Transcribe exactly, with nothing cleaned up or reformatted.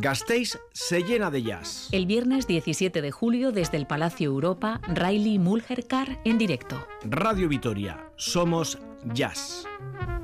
Gasteiz se llena de jazz. El viernes diecisiete de julio, desde el Palacio Europa, Riley Mulherkar en directo. Radio Vitoria, somos jazz.